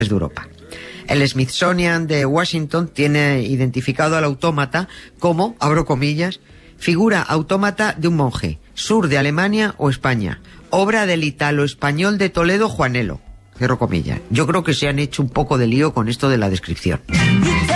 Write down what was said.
de Europa. El Smithsonian de Washington tiene identificado al autómata como, abro comillas, figura autómata de un monje, sur de Alemania o España, obra del italo-español de Toledo Juanelo, cierro comillas. Yo creo que se han hecho un poco de lío con esto de la descripción.